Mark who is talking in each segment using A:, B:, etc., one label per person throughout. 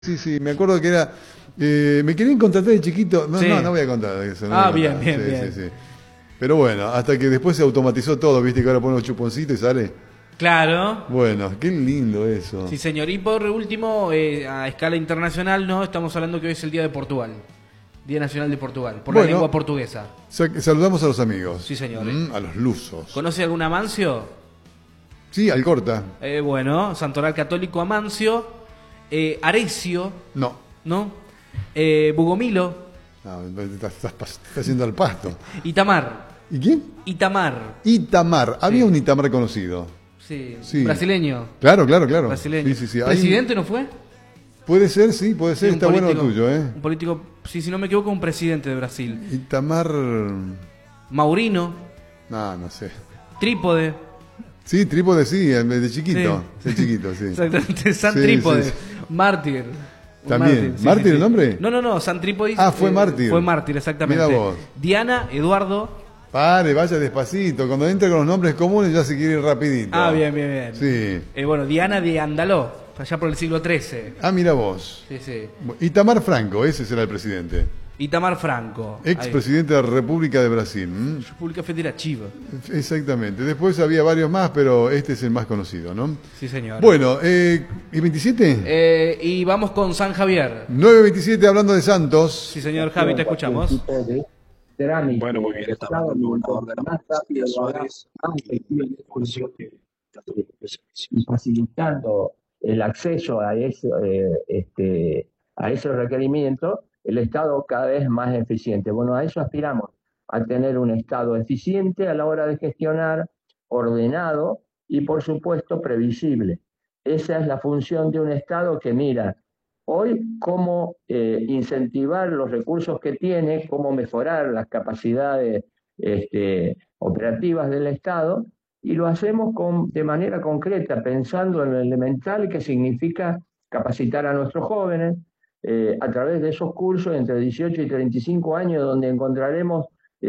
A: Sí, sí, me acuerdo que era. Me querían contratar de chiquito. No,
B: Sí.
A: no, no voy a contar eso. No voy
B: Ah,
A: a
B: bien,
A: contar.
B: bien,
A: Sí, sí,
B: bien.
A: sí. Pero bueno, hasta que después se automatizó todo, viste que ahora pone un chuponcito y sale.
B: Claro.
A: Bueno, qué lindo eso.
B: Sí, señor. Y por último, a escala internacional, no, estamos hablando que hoy es el Día de Portugal. Día Nacional de Portugal, por la
A: Bueno,
B: lengua portuguesa.
A: saludamos a los amigos.
B: Sí, señor.
A: A los lusos.
B: ¿Conoce algún Amancio?
A: Sí, Alcorta.
B: Bueno, Santoral Católico Amancio. Arecio,
A: No.
B: ¿no? Bugomilo.
A: No, estás haciendo al pasto.
B: Itamar.
A: ¿Y quién?
B: Itamar.
A: Itamar. Había un Itamar conocido.
B: Sí.
A: Sí.
B: Brasileño.
A: Claro, claro, claro.
B: Brasileño.
A: Sí, sí, sí.
B: ¿Presidente no fue?
A: Puede ser, sí, puede ser.
B: Sí, un
A: Está bueno lo
B: político-
A: tuyo, ¿eh?
B: Un político, sí, si no me equivoco, un presidente de Brasil.
A: Itamar.
B: Maurino,
A: No, no sé.
B: Trípode.
A: Sí, Trípode sí, de chiquito.
B: Sí.
A: De chiquito, sí.
B: Exactamente, San
A: Sí,
B: Trípode.
A: sí, sí.
B: Mártir. Un
A: También.
B: sí,
A: ¿Mártir
B: sí,
A: el
B: sí.
A: nombre?
B: No, San Trípode.
A: Ah, fue mártir.
B: Fue mártir, exactamente.
A: Mira vos.
B: Diana, Eduardo.
A: Pare, vaya despacito. Cuando entra con los nombres comunes ya se quiere ir rapidito.
B: Ah, bien, bien, bien.
A: Sí.
B: Bueno, Diana de Andaló, allá por el siglo XIII.
A: Ah, mira vos.
B: Sí, sí.
A: Itamar Franco, ese será el presidente.
B: Itamar Franco.
A: Ex
B: Ahí.
A: presidente de la República de Brasil.
B: República Federativa.
A: Exactamente. Después había varios más, pero este es el más conocido, ¿no?
B: Sí, señor.
A: Bueno, ¿y 27?
B: Y vamos con San Javier.
A: 9:27 hablando de Santos.
B: Sí, señor Javi, te escuchamos.
C: Bueno, muy bien, estaba hablando el gobernador de la provincia, Suárez,
D: y facilitando el acceso a, a esos requerimientos, el Estado cada vez más eficiente. Bueno, a eso aspiramos, a tener un Estado eficiente a la hora de gestionar, ordenado y, por supuesto, previsible. Esa es la función de un Estado que mira hoy cómo incentivar los recursos que tiene, cómo mejorar las capacidades operativas del Estado, y lo hacemos de manera concreta, pensando en lo elemental que significa capacitar a nuestros jóvenes a través de esos cursos entre 18 y 35 años, donde encontraremos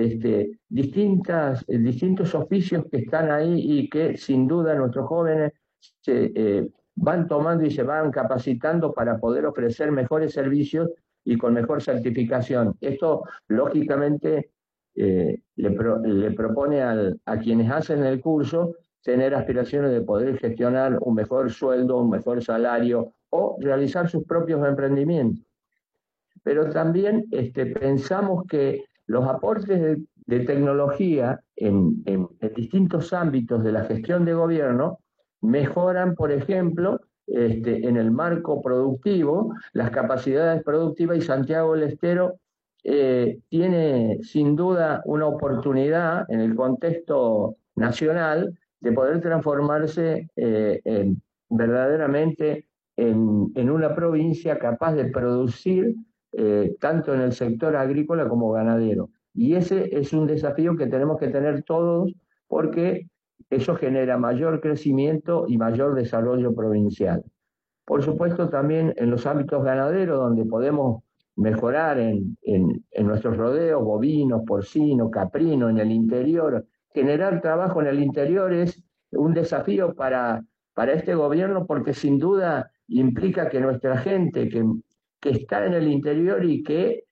D: distintos oficios que están ahí y que sin duda nuestros jóvenes van tomando y se van capacitando para poder ofrecer mejores servicios y con mejor certificación. Esto, lógicamente, le propone a quienes hacen el curso tener aspiraciones de poder gestionar un mejor sueldo, un mejor salario o realizar sus propios emprendimientos. Pero también pensamos que los aportes de tecnología en distintos ámbitos de la gestión de gobierno mejoran, por ejemplo, en el marco productivo, las capacidades productivas, y Santiago del Estero tiene sin duda una oportunidad en el contexto nacional de poder transformarse verdaderamente en una provincia capaz de producir tanto en el sector agrícola como ganadero. Y ese es un desafío que tenemos que tener todos, porque eso genera mayor crecimiento y mayor desarrollo provincial. Por supuesto, también en los ámbitos ganaderos, donde podemos mejorar en nuestros rodeos, bovinos, porcinos, caprinos, en el interior. Generar trabajo en el interior es un desafío para este gobierno, porque sin duda implica que nuestra gente que está en el interior y que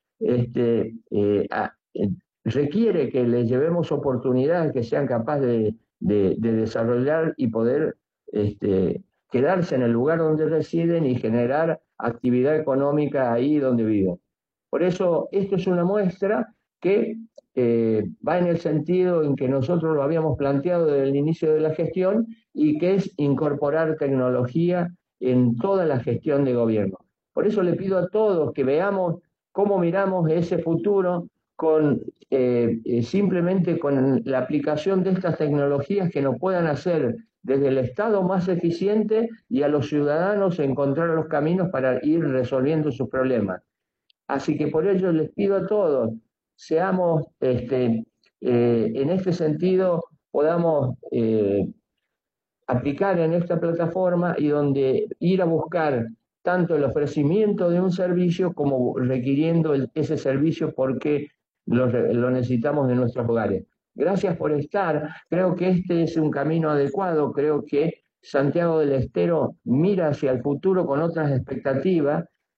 D: requiere que les llevemos oportunidades que sean capaces de desarrollar y poder quedarse en el lugar donde residen y generar actividad económica ahí donde viven. Por eso, esto es una muestra que va en el sentido en que nosotros lo habíamos planteado desde el inicio de la gestión, y que es incorporar tecnología en toda la gestión de gobierno. Por eso le pido a todos que veamos cómo miramos ese futuro simplemente con la aplicación de estas tecnologías que nos puedan hacer desde el Estado más eficiente, y a los ciudadanos encontrar los caminos para ir resolviendo sus problemas. Así que por ello les pido a todos, seamos, en este sentido, podamos aplicar en esta plataforma, y donde ir a buscar tanto el ofrecimiento de un servicio como requiriendo ese servicio porque lo necesitamos en nuestros hogares. Gracias por estar. Creo que este es un camino adecuado. Creo que Santiago del Estero mira hacia el futuro con otras expectativas,